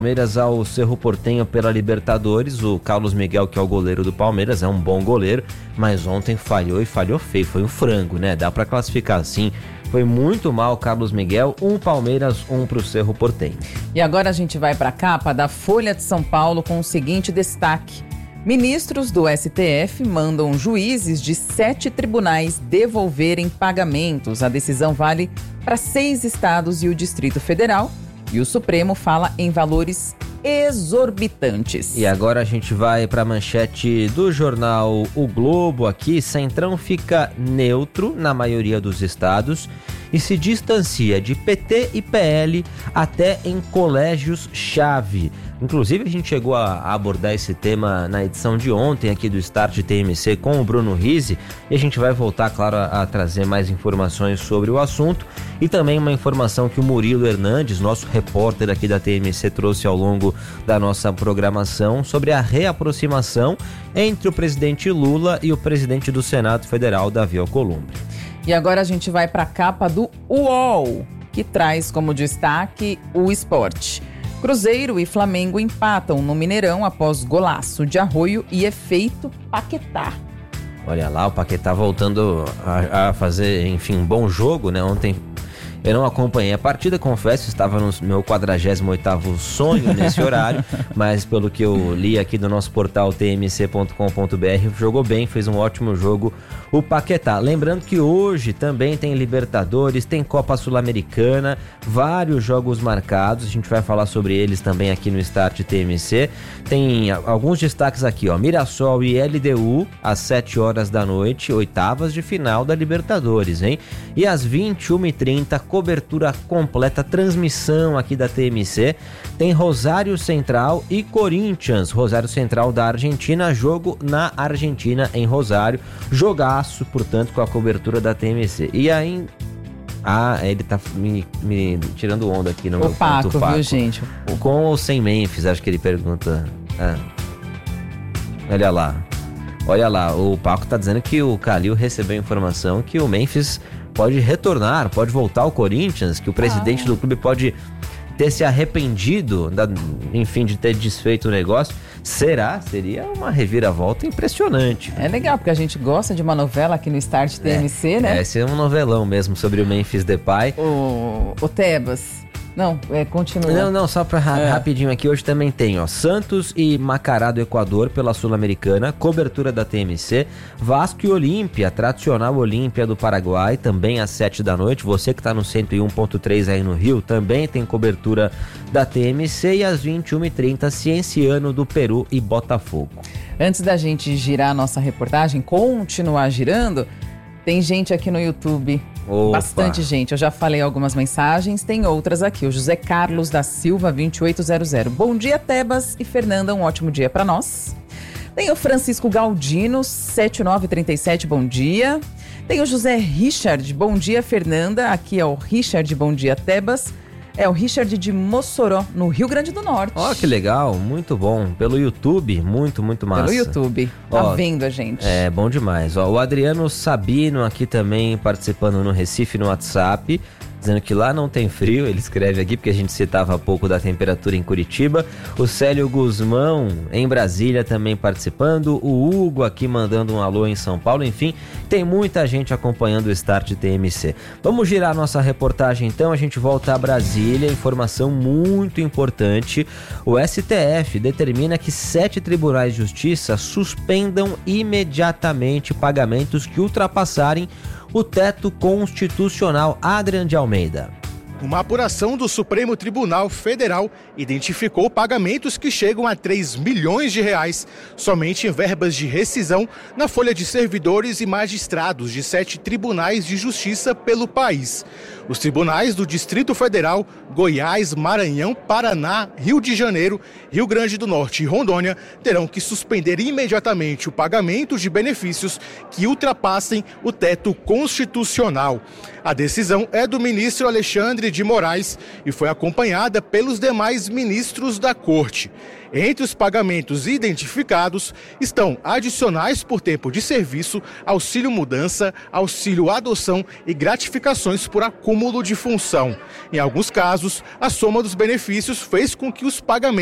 Palmeiras ao Cerro Porteño pela Libertadores. O Carlos Miguel, que é o goleiro do Palmeiras, é um bom goleiro, mas ontem falhou e falhou feio, foi um frango, né? Dá pra classificar assim. Foi muito mal o Carlos Miguel, um Palmeiras, um pro Cerro Porteño. E agora a gente vai pra capa da Folha de São Paulo com o seguinte destaque: ministros do STF mandam juízes de 7 tribunais devolverem pagamentos. A decisão vale para 6 estados e o Distrito Federal. E o Supremo fala em valores exorbitantes. E agora a gente vai para a manchete do jornal O Globo aqui. Centrão fica neutro na maioria dos estados e se distancia de PT e PL até em colégios-chave. Inclusive, a gente chegou a abordar esse tema na edição de ontem aqui do Start TMC com o Bruno Rizzi, e a gente vai voltar, claro, a trazer mais informações sobre o assunto e também uma informação que o Murilo Hernandes, nosso repórter aqui da TMC, trouxe ao longo da nossa programação sobre a reaproximação entre o presidente Lula e o presidente do Senado Federal, Davi Alcolumbre. E agora a gente vai para a capa do UOL, que traz como destaque o esporte. Cruzeiro e Flamengo empatam no Mineirão após golaço de Arroio e efeito Paquetá. Olha lá, o Paquetá voltando a fazer, enfim, um bom jogo, né? Ontem eu não acompanhei a partida, confesso, estava no meu 48º sonho nesse horário, mas pelo que eu li aqui no nosso portal tmc.com.br, jogou bem, fez um ótimo jogo o Paquetá. Lembrando que hoje também tem Libertadores, tem Copa Sul-Americana, vários jogos marcados, a gente vai falar sobre eles também aqui no Start TMC. Tem alguns destaques aqui, ó: Mirassol e LDU às 7 horas da noite, oitavas de final da Libertadores, hein? E às 21h30, cobertura completa, transmissão aqui da TMC, tem Rosário Central e Corinthians, Rosário Central da Argentina, jogo na Argentina, em Rosário, jogaço, portanto, com a cobertura da TMC. E aí, ele tá me tirando onda aqui no meu ponto, Paco, viu, gente? Com ou sem Memphis, acho que ele pergunta. Olha lá, o Paco tá dizendo que o Calil recebeu informação que o Memphis pode retornar, pode voltar ao Corinthians, que o presidente do clube pode ter se arrependido, de ter desfeito o negócio. Seria uma reviravolta impressionante. É legal, porque a gente gosta de uma novela aqui no Start TMC, né? Esse é um novelão mesmo sobre o Memphis Depay. O Tebas. Não, continua. Não, só pra rapidinho aqui, hoje também tem, ó, Santos e Macará do Equador pela Sul-Americana, cobertura da TMC, Vasco e Olímpia, tradicional Olímpia do Paraguai, também às 7 da noite, você que tá no 101.3 aí no Rio, também tem cobertura da TMC, e às 21h30, Cienciano do Peru e Botafogo. Antes da gente girar a nossa reportagem, continuar girando, tem gente aqui no YouTube. Opa. Bastante gente, eu já falei algumas mensagens, tem outras aqui. O José Carlos da Silva 2800. Bom dia, Tebas e Fernanda, um ótimo dia para nós. Tem o Francisco Galdino 7937, bom dia. Tem o José Richard, bom dia, Fernanda. Aqui é o Richard, bom dia, Tebas. É o Richard de Mossoró, no Rio Grande do Norte. Ó, que legal, muito bom. Pelo YouTube, muito massa. Pelo YouTube, tá vendo a gente. É, bom demais. Ó, o Adriano Sabino aqui também participando no Recife, no WhatsApp, dizendo que lá não tem frio, ele escreve aqui porque a gente citava há pouco da temperatura em Curitiba. O Célio Guzmão em Brasília também participando, o Hugo aqui mandando um alô em São Paulo, enfim, tem muita gente acompanhando o Start TMC. Vamos girar nossa reportagem então, a gente volta a Brasília, informação muito importante. O STF determina que 7 tribunais de justiça suspendam imediatamente pagamentos que ultrapassarem o teto constitucional. Adrian de Almeida. Uma apuração do Supremo Tribunal Federal identificou pagamentos que chegam a 3 milhões de reais somente em verbas de rescisão na folha de servidores e magistrados de 7 tribunais de justiça pelo país. Os tribunais do Distrito Federal, Goiás, Maranhão, Paraná, Rio de Janeiro, Rio Grande do Norte e Rondônia terão que suspender imediatamente o pagamento de benefícios que ultrapassem o teto constitucional. A decisão é do ministro Alexandre de Moraes e foi acompanhada pelos demais ministros da Corte. Entre os pagamentos identificados estão adicionais por tempo de serviço, auxílio mudança, auxílio adoção e gratificações por acúmulo de função. Em alguns casos, a soma dos benefícios fez com que os pagamentos